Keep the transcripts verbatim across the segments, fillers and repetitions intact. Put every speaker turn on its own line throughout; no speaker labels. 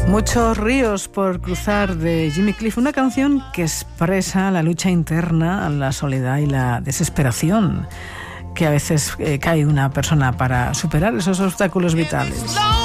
Muchos ríos por cruzar, de Jimmy Cliff, una canción que expresa la lucha interna, la soledad y la desesperación que a veces eh, cae una persona para superar esos obstáculos vitales.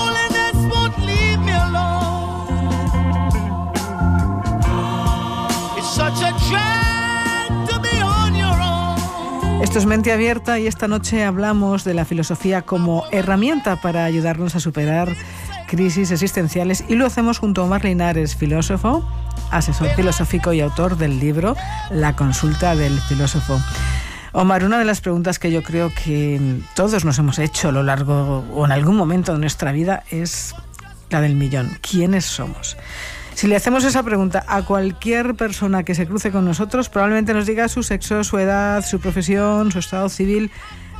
Esto es Mente Abierta y esta noche hablamos de la filosofía como herramienta para ayudarnos a superar crisis existenciales, y lo hacemos junto a Omar Linares, filósofo, asesor filosófico y autor del libro La consulta del filósofo. Omar, una de las preguntas que yo creo que todos nos hemos hecho a lo largo o en algún momento de nuestra vida es la del millón. ¿Quiénes somos? Si le hacemos esa pregunta a cualquier persona que se cruce con nosotros, probablemente nos diga su sexo, su edad, su profesión, su estado civil,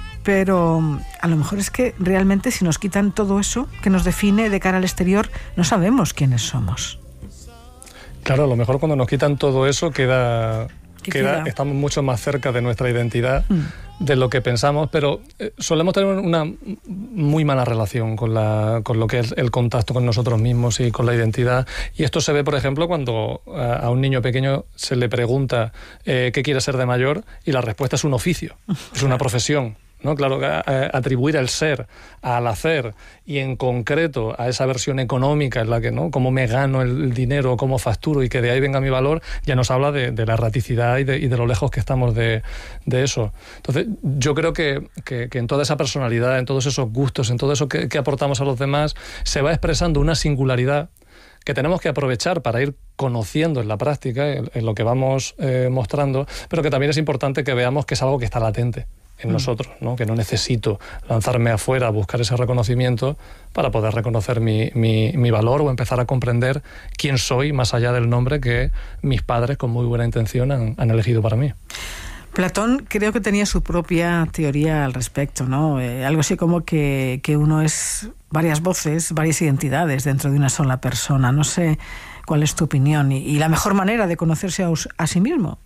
pero a lo mejor es que realmente si nos quitan todo eso que nos define de cara al exterior, no sabemos quiénes somos.
Claro, a lo mejor cuando nos quitan todo eso queda, queda estamos mucho más cerca de nuestra identidad, mm. de lo que pensamos, pero eh, solemos tener una muy mala relación con, la, con lo que es el contacto con nosotros mismos y con la identidad. Y esto se ve, por ejemplo, cuando a, a un niño pequeño se le pregunta eh, qué quiere ser de mayor, y la respuesta es un oficio, es una profesión. ¿No? Claro, atribuir el ser al hacer y en concreto a esa versión económica en la que, ¿no?, cómo me gano el dinero, cómo facturo y que de ahí venga mi valor, ya nos habla de, de la erraticidad y de, y de lo lejos que estamos de, de eso. Entonces, yo creo que, que, que en toda esa personalidad, en todos esos gustos, en todo eso que, que aportamos a los demás, se va expresando una singularidad que tenemos que aprovechar para ir conociendo en la práctica, en, en lo que vamos eh, mostrando, pero que también es importante que veamos que es algo que está latente en nosotros, ¿no? Que no necesito lanzarme afuera a buscar ese reconocimiento para poder reconocer mi, mi, mi valor o empezar a comprender quién soy más allá del nombre que mis padres con muy buena intención han, han elegido para mí.
Platón creo que tenía su propia teoría al respecto, ¿no? Eh, algo así como que, que uno es varias voces, varias identidades dentro de una sola persona. No sé cuál es tu opinión y, y la mejor manera de conocerse a, a sí mismo.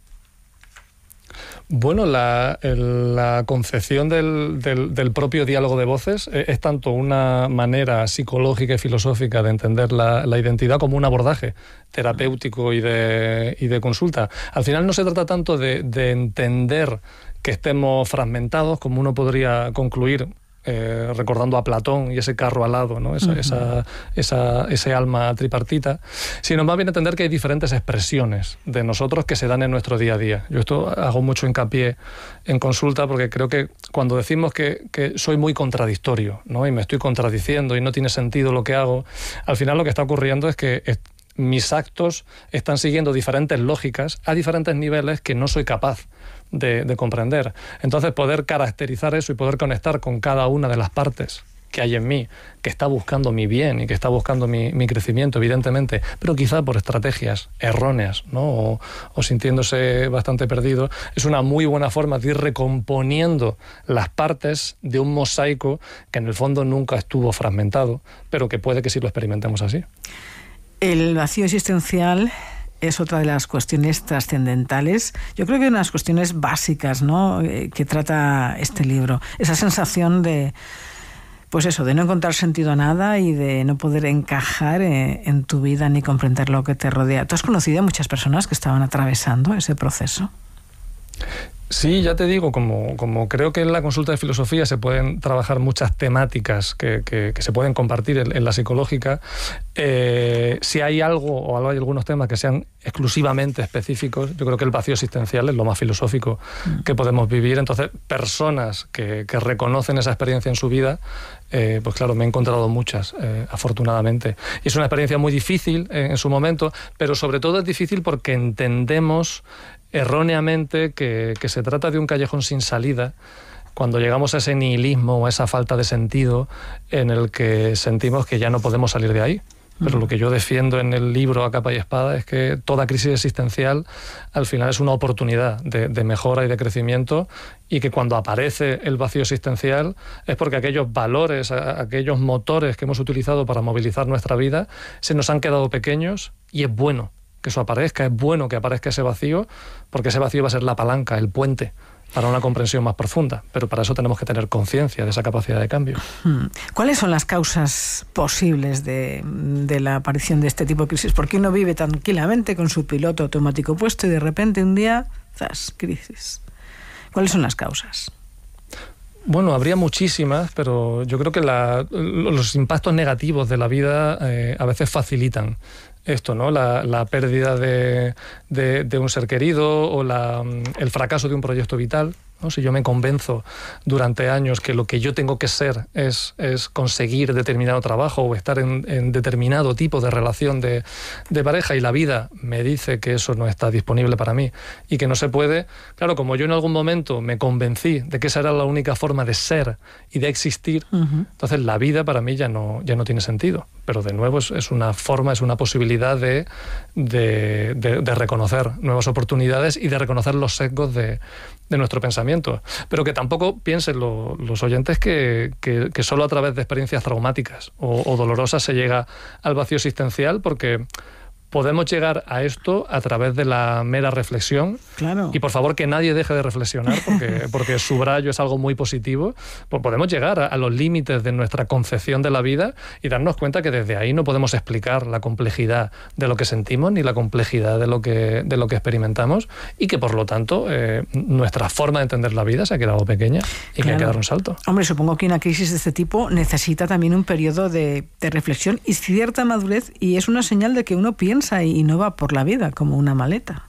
Bueno, la, el, la concepción del, del, del propio diálogo de voces es, es tanto una manera psicológica y filosófica de entender la, la identidad como un abordaje terapéutico y de, y de consulta. Al final no se trata tanto de, de entender que estemos fragmentados, como uno podría concluir Eh, recordando a Platón y ese carro alado, ¿no? esa, uh-huh. esa, esa, ese alma tripartita, sino más bien entender que hay diferentes expresiones de nosotros que se dan en nuestro día a día. Yo esto hago mucho hincapié en consulta porque creo que cuando decimos que, que soy muy contradictorio, ¿no?, y me estoy contradiciendo y no tiene sentido lo que hago, al final lo que está ocurriendo es que es, mis actos están siguiendo diferentes lógicas a diferentes niveles que no soy capaz de, de comprender. Entonces, poder caracterizar eso y poder conectar con cada una de las partes que hay en mí, que está buscando mi bien y que está buscando mi, mi crecimiento, evidentemente, pero quizá por estrategias erróneas, ¿no?, o, o sintiéndose bastante perdido, es una muy buena forma de ir recomponiendo las partes de un mosaico que en el fondo nunca estuvo fragmentado, pero que puede que sí lo experimentemos así.
El vacío existencial es otra de las cuestiones trascendentales. Yo creo que una de las cuestiones básicas, ¿no?, eh, que trata este libro. Esa sensación de, pues eso, de no encontrar sentido a nada y de no poder encajar eh, en tu vida ni comprender lo que te rodea. ¿Tú has conocido a muchas personas que estaban atravesando ese proceso?
Sí, ya te digo, como, como creo que en la consulta de filosofía se pueden trabajar muchas temáticas que, que, que se pueden compartir en, en la psicológica, eh, si hay algo o hay algunos temas que sean exclusivamente específicos, yo creo que el vacío existencial es lo más filosófico mm. que podemos vivir. Entonces, personas que, que reconocen esa experiencia en su vida, eh, pues claro, me he encontrado muchas, eh, afortunadamente. Y es una experiencia muy difícil en, en su momento, pero sobre todo es difícil porque entendemos erróneamente que, que se trata de un callejón sin salida cuando llegamos a ese nihilismo o a esa falta de sentido en el que sentimos que ya no podemos salir de ahí. Pero lo que yo defiendo en el libro a capa y espada es que toda crisis existencial al final es una oportunidad de, de mejora y de crecimiento, y que cuando aparece el vacío existencial es porque aquellos valores, aquellos motores que hemos utilizado para movilizar nuestra vida se nos han quedado pequeños, y es bueno que eso aparezca, es bueno que aparezca ese vacío, porque ese vacío va a ser la palanca, el puente para una comprensión más profunda, pero para eso tenemos que tener conciencia de esa capacidad de cambio.
¿Cuáles son las causas posibles de, de la aparición de este tipo de crisis? Porque uno vive tranquilamente con su piloto automático puesto y de repente un día, ¡zas!, crisis. ¿Cuáles son las causas?
Bueno, habría muchísimas, pero yo creo que la, los impactos negativos de la vida eh, a veces facilitan esto, ¿no? La, la pérdida de, de, de un ser querido o la, el fracaso de un proyecto vital, ¿no? Si yo me convenzo durante años que lo que yo tengo que ser es, es conseguir determinado trabajo o estar en, en determinado tipo de relación de, de pareja y la vida me dice que eso no está disponible para mí y que no se puede, claro, como yo en algún momento me convencí de que esa era la única forma de ser y de existir, uh-huh. entonces la vida para mí ya no, ya no tiene sentido. Pero de nuevo es, es una forma, es una posibilidad de, de, de, de reconocer nuevas oportunidades y de reconocer los sesgos de, de nuestro pensamiento. Pero que tampoco piensen lo, los oyentes que, que, que solo a través de experiencias traumáticas o, o dolorosas se llega al vacío existencial, porque podemos llegar a esto a través de la mera reflexión.
Claro.
Y por favor que nadie deje de reflexionar, porque, porque subrayo es algo muy positivo. Pues podemos llegar a, a los límites de nuestra concepción de la vida y darnos cuenta que desde ahí no podemos explicar la complejidad de lo que sentimos ni la complejidad de lo que, de lo que experimentamos, y que por lo tanto eh, nuestra forma de entender la vida se ha quedado pequeña y claro. que hay que dar un salto.
Hombre, supongo que una crisis de este tipo necesita también un periodo de, de reflexión y cierta madurez, y es una señal de que uno piensa y no va por la vida como una maleta.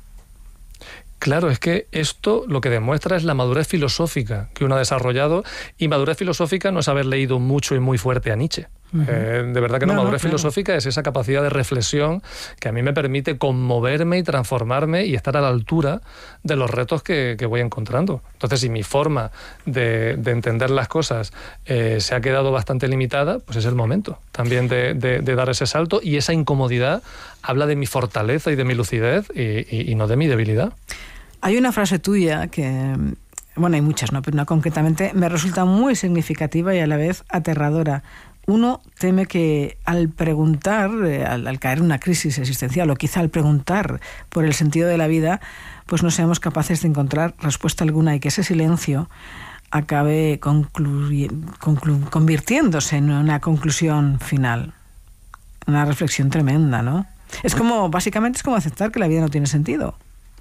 Claro, es que esto lo que demuestra es la madurez filosófica que uno ha desarrollado, y madurez filosófica no es haber leído mucho y muy fuerte a Nietzsche. Uh-huh. Eh, de verdad que no, no madurez no, claro. filosófica es esa capacidad de reflexión que a mí me permite conmoverme y transformarme y estar a la altura de los retos que, que voy encontrando. Entonces, si mi forma de, de entender las cosas eh, se ha quedado bastante limitada, pues es el momento también de, de, de dar ese salto, y esa incomodidad habla de mi fortaleza y de mi lucidez y, y, y no de mi debilidad.
Hay una frase tuya que, bueno, hay muchas, ¿no? Pero una concretamente me resulta muy significativa y a la vez aterradora. Uno teme que al preguntar, eh, al, al caer en una crisis existencial, o quizá al preguntar por el sentido de la vida, pues no seamos capaces de encontrar respuesta alguna, y que ese silencio acabe concluy- conclu- convirtiéndose en una conclusión final. Una reflexión tremenda, ¿no? Es como, básicamente es como aceptar que la vida no tiene sentido.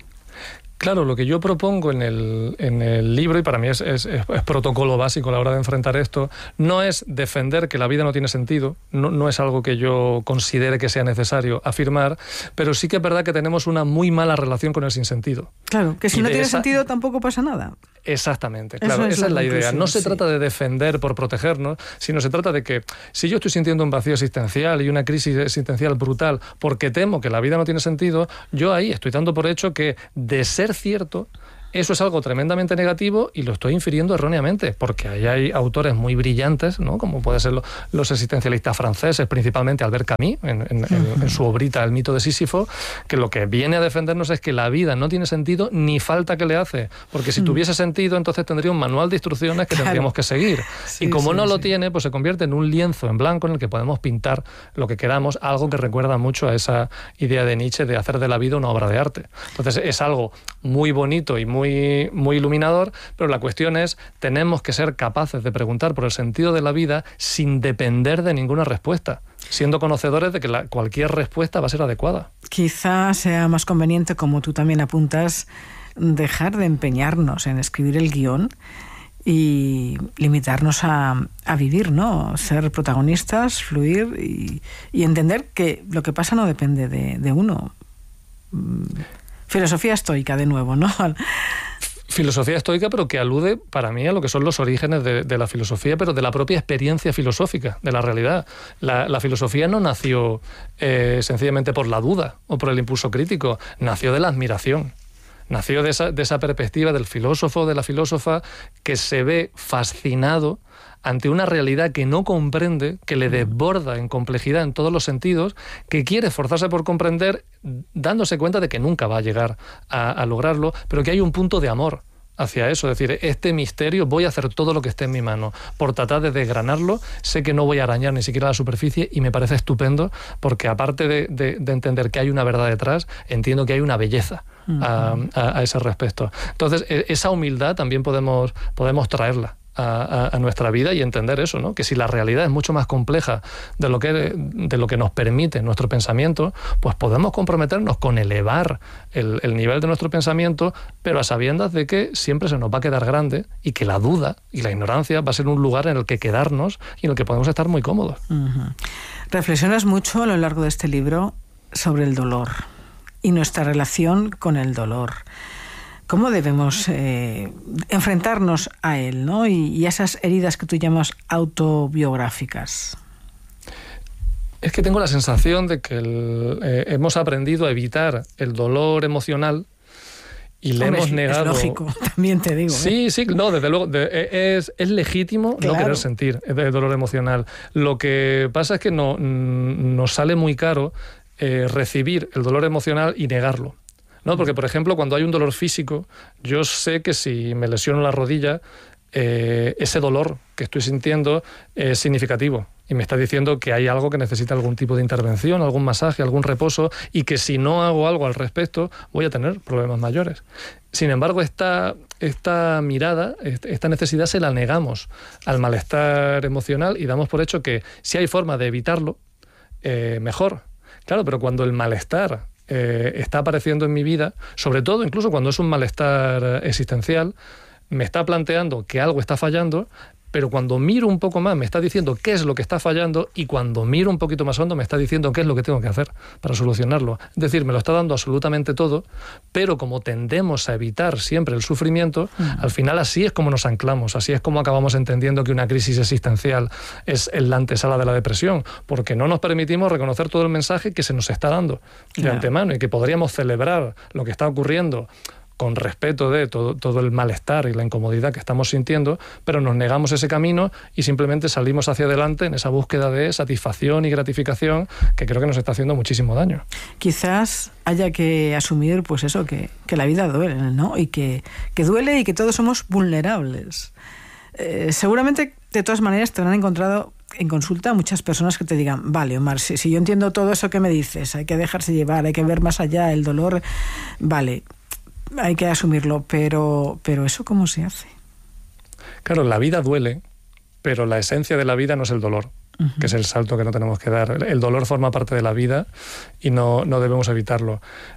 Claro, lo que yo propongo en el, en el libro, y para mí es, es, es protocolo básico a la hora de enfrentar esto, no es defender que la vida no tiene sentido, no, no es algo que yo considere que sea necesario afirmar, pero sí que es verdad que tenemos una muy mala relación con el sinsentido.
Claro, que si no tiene
esa...
sentido tampoco pasa nada.
Exactamente, claro,
es
esa
la
es la idea. No se
sí.
trata de defender por protegernos, sino se trata de que si yo estoy sintiendo un vacío existencial y una crisis existencial brutal porque temo que la vida no tiene sentido, yo ahí estoy dando por hecho que, de ser cierto, eso es algo tremendamente negativo y lo estoy infiriendo erróneamente, porque ahí hay autores muy brillantes, ¿no? Como pueden ser los, los existencialistas franceses, principalmente Albert Camus, en, en, en, en su obrita El mito de Sísifo, que lo que viene a defendernos es que la vida no tiene sentido ni falta que le hace, porque si tuviese sentido, entonces tendría un manual de instrucciones que claro. tendríamos que seguir. Sí, y como sí, no sí. lo tiene, pues se convierte en un lienzo en blanco en el que podemos pintar lo que queramos, algo que recuerda mucho a esa idea de Nietzsche de hacer de la vida una obra de arte. Entonces es algo muy bonito y muy Muy, muy iluminador, pero la cuestión es, tenemos que ser capaces de preguntar por el sentido de la vida sin depender de ninguna respuesta, siendo conocedores de que la, cualquier respuesta va a ser adecuada.
Quizá sea más conveniente, como tú también apuntas, dejar de empeñarnos en escribir el guión y limitarnos a, a vivir, ¿no? Ser protagonistas, fluir y, y entender que lo que pasa no depende de, de uno. Filosofía estoica, de nuevo, ¿no?
Filosofía estoica, pero que alude para mí a lo que son los orígenes de, de la filosofía, pero de la propia experiencia filosófica, de la realidad. La, la filosofía no nació eh, sencillamente por la duda o por el impulso crítico, nació de la admiración. Nació de esa, de esa perspectiva del filósofo, de la filósofa, que se ve fascinado ante una realidad que no comprende, que le desborda en complejidad en todos los sentidos, que quiere esforzarse por comprender, dándose cuenta de que nunca va a llegar a, a lograrlo, pero que hay un punto de amor hacia eso, es decir, este misterio voy a hacer todo lo que esté en mi mano por tratar de desgranarlo. Sé que no voy a arañar ni siquiera la superficie y me parece estupendo porque aparte de, de, de entender que hay una verdad detrás, entiendo que hay una belleza a, a, a ese respecto. Entonces, esa humildad también podemos, podemos traerla A, a, a nuestra vida y entender eso, ¿no? Que si la realidad es mucho más compleja de lo que, de lo que nos permite nuestro pensamiento, pues podemos comprometernos con elevar el, el nivel de nuestro pensamiento, pero a sabiendas de que siempre se nos va a quedar grande y que la duda y la ignorancia va a ser un lugar en el que quedarnos y en el que podemos estar muy cómodos.
Uh-huh. Reflexionas mucho a lo largo de este libro sobre el dolor y nuestra relación con el dolor. ¿Cómo debemos eh, enfrentarnos a él, ¿no? y, y a esas heridas que tú llamas autobiográficas?
Es que tengo la sensación de que el, eh, hemos aprendido a evitar el dolor emocional y le Hombre, hemos negado...
Es lógico, también te digo.
Sí,
¿eh?
sí, no, desde luego, de, es, es legítimo claro. no querer sentir el dolor emocional. Lo que pasa es que no, nos sale muy caro eh, recibir el dolor emocional y negarlo. ¿No? Porque, por ejemplo, cuando hay un dolor físico, yo sé que si me lesiono la rodilla, eh, ese dolor que estoy sintiendo es significativo y me está diciendo que hay algo que necesita algún tipo de intervención, algún masaje, algún reposo, y que si no hago algo al respecto voy a tener problemas mayores. Sin embargo, esta, esta mirada, esta necesidad se la negamos al malestar emocional y damos por hecho que si hay forma de evitarlo, eh, mejor. Claro, pero cuando el malestar Eh, está apareciendo en mi vida, sobre todo incluso cuando es un malestar existencial, me está planteando que algo está fallando, pero cuando miro un poco más me está diciendo qué es lo que está fallando y cuando miro un poquito más hondo me está diciendo qué es lo que tengo que hacer para solucionarlo. Es decir, me lo está dando absolutamente todo, pero como tendemos a evitar siempre el sufrimiento, uh-huh. al final así es como nos anclamos, así es como acabamos entendiendo que una crisis existencial es la antesala de la depresión, porque no nos permitimos reconocer todo el mensaje que se nos está dando de yeah. antemano y que podríamos celebrar lo que está ocurriendo con respeto de todo, todo el malestar y la incomodidad que estamos sintiendo, pero nos negamos ese camino y simplemente salimos hacia adelante en esa búsqueda de satisfacción y gratificación que creo que nos está haciendo muchísimo daño.
Quizás haya que asumir, pues eso, que, que la vida duele, ¿no? Y que, que duele y que todos somos vulnerables. Eh, seguramente, de todas maneras, te habrán encontrado en consulta muchas personas que te digan, vale, Omar, si, si yo entiendo todo eso que me dices, hay que dejarse llevar, hay que ver más allá, el dolor, vale, hay que asumirlo, pero, pero ¿eso cómo se hace?
Claro, la vida duele, pero la esencia de la vida no es el dolor, uh-huh. que es el salto que no tenemos que dar. El dolor forma parte de la vida y no, no debemos evitarlo.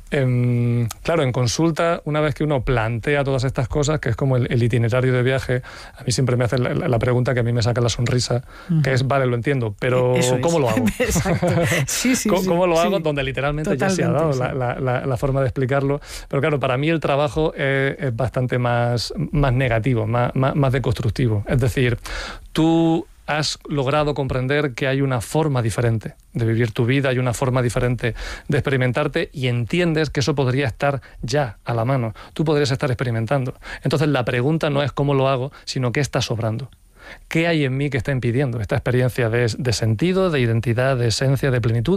Eh, claro, en consulta, una vez que uno plantea todas estas cosas, que es como el, el itinerario de viaje, a mí siempre me hace la, la pregunta que a mí me saca la sonrisa, uh-huh. que es, vale, lo entiendo, pero ¿cómo lo hago?
Exacto. Sí, sí,
¿Cómo,
sí,
¿Cómo lo
sí.
hago? Donde literalmente
Totalmente,
ya se ha dado
sí.
la, la, la, la forma de explicarlo. Pero claro, para mí el trabajo es, es bastante más, más negativo, más, más, más deconstructivo. Es decir, tú has logrado comprender que hay una forma diferente de vivir tu vida, hay una forma diferente de experimentarte y entiendes que eso podría estar ya a la mano. Tú podrías estar experimentando. Entonces la pregunta no es cómo lo hago, sino qué está sobrando. ¿Qué hay en mí que está impidiendo esta experiencia de, de sentido, de identidad, de esencia, de plenitud?